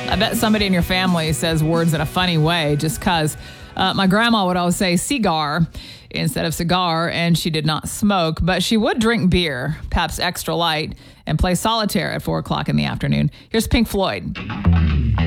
I bet somebody in your family says words in a funny way just because my grandma would always say cigar instead of cigar, and she did not smoke, but she would drink beer, Pabst Extra Light, and play solitaire at 4 o'clock in the afternoon. Here's Pink Floyd.